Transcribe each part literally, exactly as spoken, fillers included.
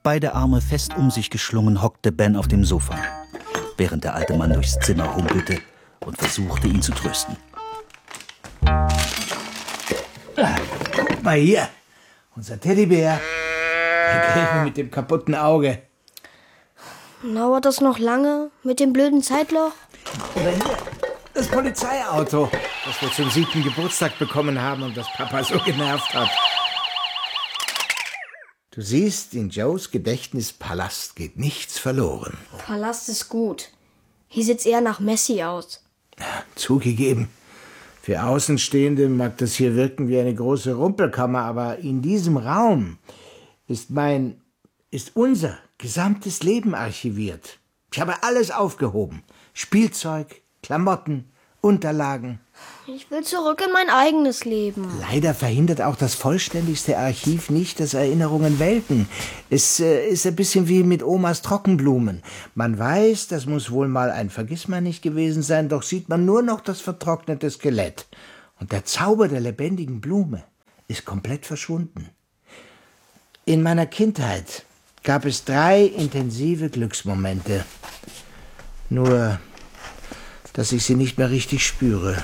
Beide Arme fest um sich geschlungen hockte Ben auf dem Sofa, während der alte Mann durchs Zimmer humpelte und versuchte, ihn zu trösten. Guck mal hier, unser Teddybär. Der Gelbe mit dem kaputten Auge. Dauert das noch lange mit dem blöden Zeitloch? Oder hier, das Polizeiauto, das wir zum siebten Geburtstag bekommen haben und das Papa so genervt hat. Du siehst, in Joes Gedächtnispalast geht nichts verloren. Palast ist gut. Hier sieht's eher nach Messi aus. Ja, zugegeben. Für Außenstehende mag das hier wirken wie eine große Rumpelkammer, aber in diesem Raum ist mein, ist unser gesamtes Leben archiviert. Ich habe alles aufgehoben. Spielzeug, Klamotten, Unterlagen. Ich will zurück in mein eigenes Leben. Leider verhindert auch das vollständigste Archiv nicht, dass Erinnerungen welken. Es äh, ist ein bisschen wie mit Omas Trockenblumen. Man weiß, das muss wohl mal ein Vergissmeinnicht gewesen sein, doch sieht man nur noch das vertrocknete Skelett. Und der Zauber der lebendigen Blume ist komplett verschwunden. In meiner Kindheit gab es drei intensive Glücksmomente. Nur, dass ich sie nicht mehr richtig spüre.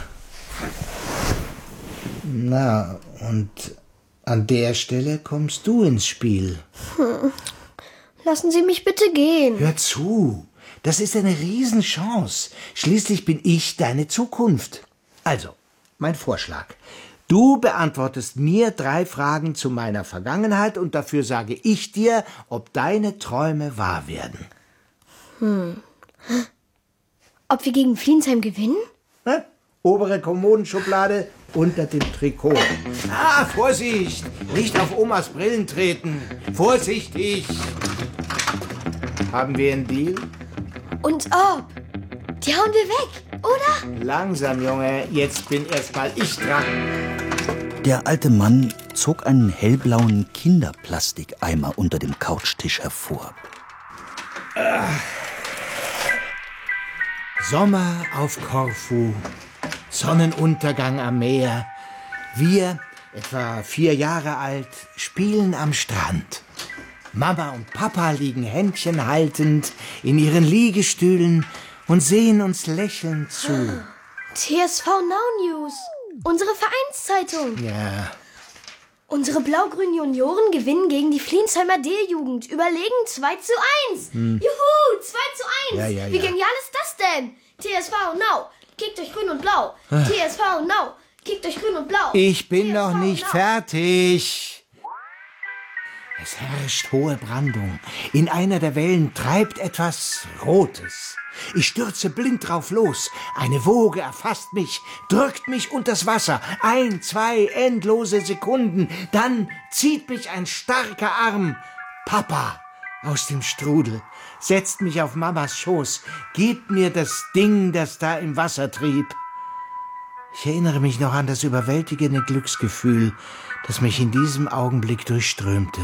Na, und an der Stelle kommst du ins Spiel. Hm. Lassen Sie mich bitte gehen. Hör zu, das ist eine Riesenchance. Schließlich bin ich deine Zukunft. Also, mein Vorschlag. Du beantwortest mir drei Fragen zu meiner Vergangenheit und dafür sage ich dir, ob deine Träume wahr werden. Hm. Ob wir gegen Fliensheim gewinnen? Na, obere Kommodenschublade unter dem Trikot. Ah, Vorsicht! Nicht auf Omas Brillen treten. Vorsichtig! Haben wir einen Deal? Und ob? Die hauen wir weg, oder? Langsam, Junge. Jetzt bin erst mal ich dran. Der alte Mann zog einen hellblauen Kinderplastikeimer unter dem Couchtisch hervor. Ah. Sommer auf Korfu, Sonnenuntergang am Meer. Wir, etwa vier Jahre alt, spielen am Strand. Mama und Papa liegen Händchen haltend in ihren Liegestühlen und sehen uns lächelnd zu. T S V Now News, unsere Vereinszeitung. Ja. Unsere blau-grünen Junioren gewinnen gegen die Fliensheimer D-Jugend. Überlegen zwei zu eins. Hm. Juhu, zwei zu eins. Ja, ja, Wie ja. genial ist das denn? T S V Now, kickt euch grün und blau. Ah. T S V Now, kickt euch grün und blau. Ich bin T S V noch nicht Now. fertig. Es herrscht hohe Brandung. In einer der Wellen treibt etwas Rotes. Ich stürze blind drauf los. Eine Woge erfasst mich, drückt mich unters Wasser. Ein, zwei endlose Sekunden. Dann zieht mich ein starker Arm. Papa aus dem Strudel setzt mich auf Mamas Schoß, gibt mir das Ding, das da im Wasser trieb. Ich erinnere mich noch an das überwältigende Glücksgefühl, das mich in diesem Augenblick durchströmte.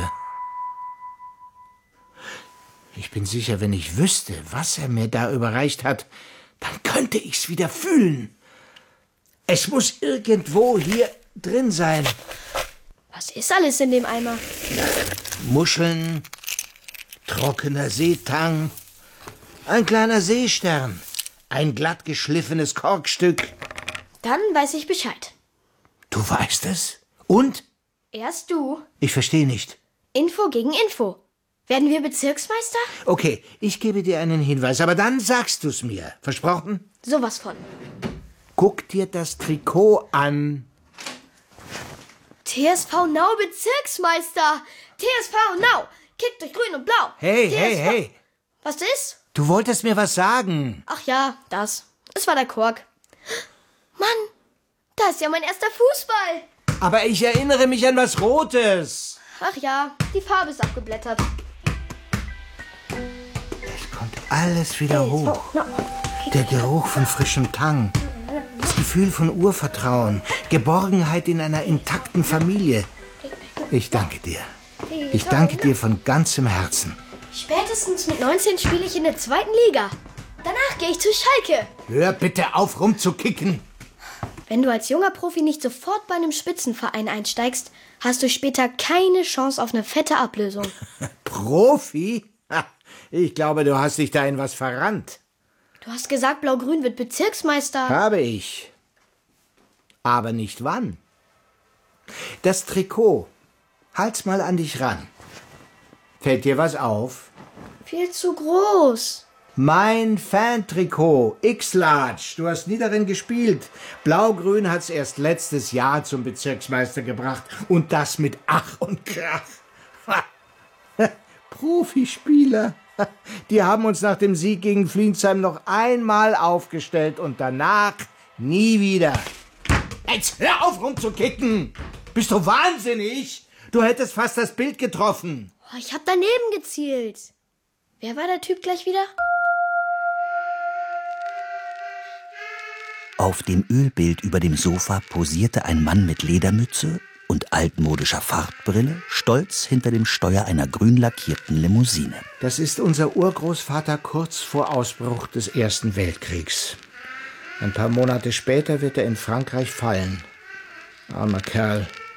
Ich bin sicher, wenn ich wüsste, was er mir da überreicht hat, dann könnte ich's wieder fühlen. Es muss irgendwo hier drin sein. Was ist alles in dem Eimer? Muscheln, trockener Seetang, ein kleiner Seestern, ein glatt geschliffenes Korkstück. Dann weiß ich Bescheid. Du weißt es? Und? Erst du. Ich verstehe nicht. Info gegen Info. Werden wir Bezirksmeister? Okay, ich gebe dir einen Hinweis, aber dann sagst du's mir. Versprochen? Sowas von. Guck dir das Trikot an. T S V Now Bezirksmeister. T S V Now. Kickt euch grün und blau. Hey, T S V hey, hey. Was ist? Du wolltest mir was sagen. Ach ja, das. Es war der Kork. Mann, da ist ja mein erster Fußball. Aber ich erinnere mich an was Rotes. Ach ja, die Farbe ist abgeblättert. Es kommt alles wieder hoch. Der Geruch von frischem Tang. Das Gefühl von Urvertrauen. Geborgenheit in einer intakten Familie. Ich danke dir. Ich danke dir von ganzem Herzen. Spätestens mit neunzehn spiele ich in der zweiten Liga. Danach gehe ich zu Schalke. Hör bitte auf, rumzukicken. Wenn du als junger Profi nicht sofort bei einem Spitzenverein einsteigst, hast du später keine Chance auf eine fette Ablösung. Profi? Ha, ich glaube, du hast dich da in was verrannt. Du hast gesagt, Blau-Grün wird Bezirksmeister. Habe ich. Aber nicht wann. Das Trikot. Halt's mal an dich ran. Fällt dir was auf? Viel zu groß. Mein Fan-Trikot, X-Large. Du hast nie darin gespielt. Blau-Grün hat's erst letztes Jahr zum Bezirksmeister gebracht. Und das mit Ach und Krach. Ha. Profispieler. Die haben uns nach dem Sieg gegen Fliensheim noch einmal aufgestellt und danach nie wieder. Jetzt hör auf rumzukicken! Bist du wahnsinnig? Du hättest fast das Bild getroffen. Oh, ich hab daneben gezielt. Wer war der Typ gleich wieder? Auf dem Ölbild über dem Sofa posierte ein Mann mit Ledermütze und altmodischer Fahrtbrille, stolz hinter dem Steuer einer grün lackierten Limousine. Das ist unser Urgroßvater kurz vor Ausbruch des Ersten Weltkriegs. Ein paar Monate später wird er in Frankreich fallen. Armer Kerl.